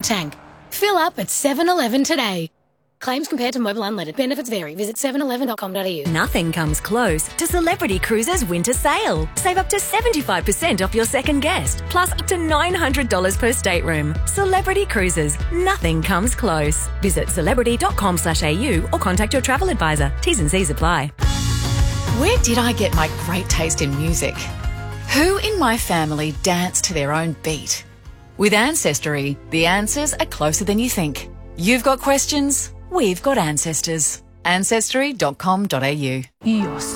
tank. Fill up at 7-Eleven today. Claims compared to mobile unleaded. Benefits vary. Visit 711.com.au. Nothing comes close to Celebrity Cruises' winter sale. Save up to 75% off your second guest, plus up to $900 per stateroom. Celebrity Cruises. Nothing comes close. Visit celebrity.com.au or contact your travel advisor. T's and C's apply. Where did I get my great taste in music? Who in my family danced to their own beat? With Ancestry, the answers are closer than you think. You've got questions? We've got ancestors. Ancestry.com.au.